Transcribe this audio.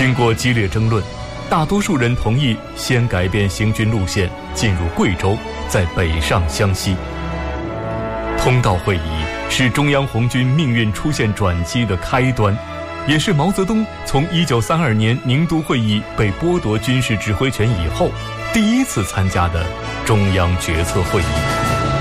经过激烈争论，大多数人同意先改变行军路线，进入贵州，再北上湘西。通道会议是中央红军命运出现转机的开端，也是毛泽东从1932年宁都会议被剥夺军事指挥权以后第一次参加的中央决策会议。